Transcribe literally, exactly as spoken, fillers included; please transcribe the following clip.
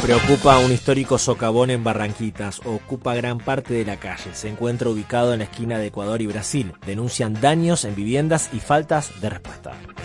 Preocupa un histórico socavón en Barranquitas. Ocupa gran parte de la calle. Se encuentra ubicado en la esquina de Ecuador y Brasil. Denuncian daños en viviendas y faltas de respuesta.